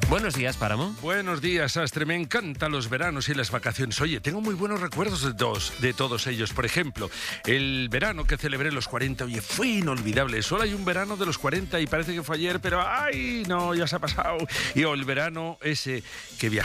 Buenos días, Páramo. Buenos días, Astre. Me encantan los veranos y las vacaciones. Oye, tengo muy buenos recuerdos de todos ellos. Por ejemplo, el verano que celebré los 40. Oye, fue inolvidable. Solo hay un verano de los 40 y parece que fue ayer, pero ¡ay! No, ya se ha pasado. Y el verano ese que viajé